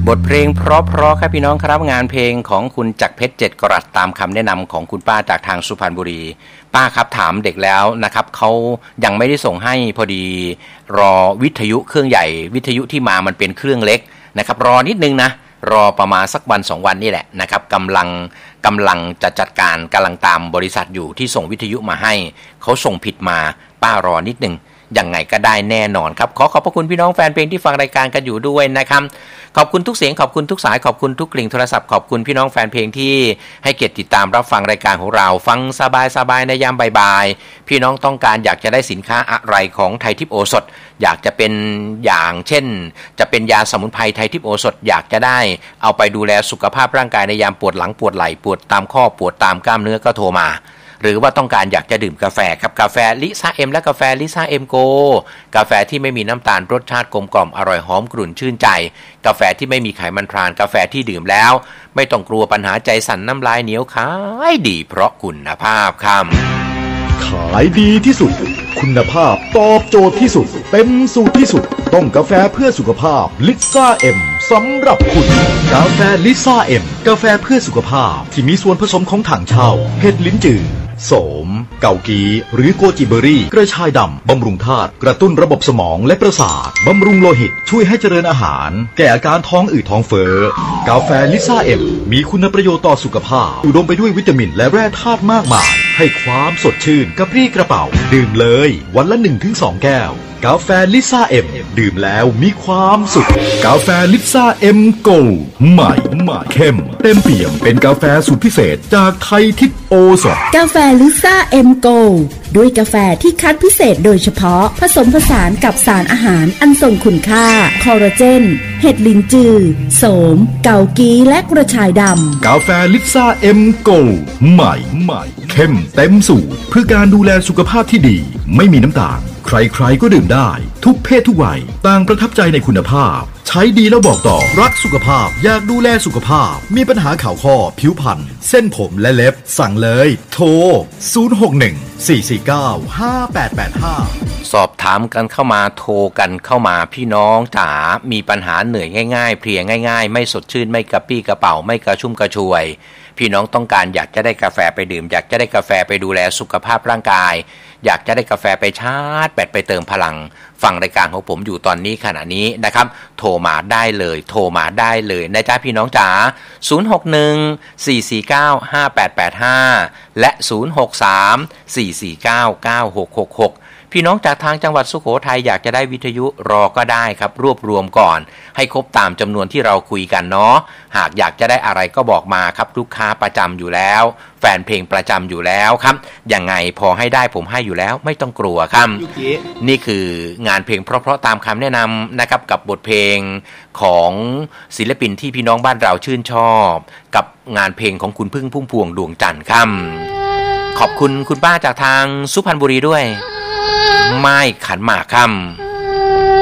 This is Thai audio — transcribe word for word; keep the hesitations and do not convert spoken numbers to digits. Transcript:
บทเพลงเพราะๆครับพี่น้องครับงานเพลงของคุณจักรเพชรเจ็ดกรัตตามคำแนะนำของคุณป้าจากทางสุพรรณบุรีป้าครับถามเด็กแล้วนะครับเขายังไม่ได้ส่งให้พอดีรอวิทยุเครื่องใหญ่วิทยุที่มามันเป็นเครื่องเล็กนะครับรอนิดนึงนะรอประมาณสักวันสองวันนี่แหละนะครับกำลังกำลังจะจัดการกำลังตามบริษัทอยู่ที่ส่งวิทยุมาให้เขาส่งผิดมาป้ารอนิดนึงยังไงก็ได้แน่นอนครับขอขอบพระคุณพี่น้องแฟนเพลงที่ฟังรายการกันอยู่ด้วยนะครับขอบคุณทุกเสียงขอบคุณทุกสายขอบคุณทุกกลิ่งโทรศัพท์ขอบคุณพี่น้องแฟนเพลงที่ให้เกียรติติดตามรับฟังรายการของเราฟังสบายๆในยามบ่ายๆพี่น้องต้องการอยากจะได้สินค้าอะไรของไทยทิพย์โอสถอยากจะเป็นอย่างเช่นจะเป็นยาสมุนไพรไทยทิพย์โอสถอยากจะได้เอาไปดูแลสุขภาพร่างกายในยามปวดหลังปวดไหล่ปวดตามข้อปวดตามกล้ามเนื้อก็โทรมาหรือว่าต้องการอยากจะดื่มกาแฟครับกาแฟลิซ่าเอ็มและกาแฟลิซ่าเอ็มโกกาแฟที่ไม่มีน้ำตาลรสชาติกลมกล่อมอร่อยหอมกรุ่นชื่นใจกาแฟที่ไม่มีไขมันทรานกาแฟที่ดื่มแล้วไม่ต้องกลัวปัญหาใจสั่นน้ำลายเหนียวขายดีเพราะคุณภาพครับขายดีที่สุดคุณภาพตอบโจทย์ที่สุดเต็มสูตรที่สุดต้องกาแฟเพื่อสุขภาพลิซ่าเอ็มสำหรับคุณกาแฟลิซ่าเอ็มกาแฟเพื่อสุขภาพที่มีส่วนผสมของถังเช่าเห็ดลิ้นจือโสมเกากีหรือโกจิเบอรี่กระชายดำบำรุงธาตุกระตุ้นระบบสมองและประสาทบำรุงโลหิตช่วยให้เจริญอาหารแก้อาการท้องอืดท้องเฟ้อกาแฟลิซ่าเอ็มมีคุณประโยชน์ต่อสุขภาพอุดมไปด้วยวิตามินและแร่ธาตุมากมายให้ความสดชื่นกระปรี้กระเป๋าดื่มเลยวันละ หนึ่งถึงสอง แก้วกาแฟลิซ่าเอ็มดื่มแล้วมีความสุขกาแฟลิซ่าเอ็มโกลด์ใหม่ใหม่เข้มเต็มเปี่ยมเป็นกาแฟสูตรพิเศษจากไทยทิพย์โอสถกาแฟลิซ่าเอ็มโกลด์ด้วยกาแฟที่คัดพิเศษโดยเฉพาะผสมผสานกับสารอาหารอันทรงคุณค่าคอลลาเจนเห็ดลิ้นจือโสมเกากีและกระชายดำกาแฟลิซ่าเอ็มโกลด์ใหม่ใหม่เข้มเต็มสูตรเพื่อการดูแลสุขภาพที่ดีไม่มีน้ำตาลใครๆก็ดื่มได้ทุกเพศทุกวัยต่างประทับใจในคุณภาพใช้ดีแล้วบอกต่อรักสุขภาพอยากดูแลสุขภาพมีปัญหาข่าวข้อผิวพรรณเส้นผมและเล็บสั่งเลยโทรศูนย์ หก หนึ่ง สี่ สี่ เก้า ห้า แปด แปด ห้าสอบถามกันเข้ามาโทรกันเข้ามาพี่น้องจ๋ามีปัญหาเหนื่อยง่ายๆเพลียง่ายๆไม่สดชื่นไม่กระปี้กระเป๋าไม่กระชุ่มกระชวยพี่น้องต้องการอยากจะได้กาแฟไปดื่มอยากจะได้กาแฟไปดูแลสุขภาพร่างกายอยากจะได้กาแฟไปชาร์จแบตไปเติมพลังฟังรายการของผมอยู่ตอนนี้ขณะนี้นะครับโทรมาได้เลยโทรมาได้เลยนะจ๊ะพี่น้องจ๋าศูนย์ หก หนึ่ง สี่ สี่ เก้า ห้า แปด แปด ห้าและศูนย์ หก สาม สี่ สี่ เก้า เก้า หก หก หกพี่น้องจากทางจังหวัดสุโขทัยอยากจะได้วิทยุรอก็ได้ครับรวบรวมก่อนให้ครบตามจำนวนที่เราคุยกันเนาะหากอยากจะได้อะไรก็บอกมาครับลูกค้าประจำอยู่แล้วแฟนเพลงประจำอยู่แล้วครับยังไงพอให้ได้ผมให้อยู่แล้วไม่ต้องกลัวครับนี่คืองานเพลงเพราะๆตามคำแนะนำนะครับกับบทเพลงของศิลปินที่พี่น้องบ้านเราชื่นชอบกับงานเพลงของคุณพึ่งพุ่มพวงดวงจันทร์ครับขอบคุณคุณป้าจากทางสุพรรณบุรีด้วยไม้ขันหมากค่ำ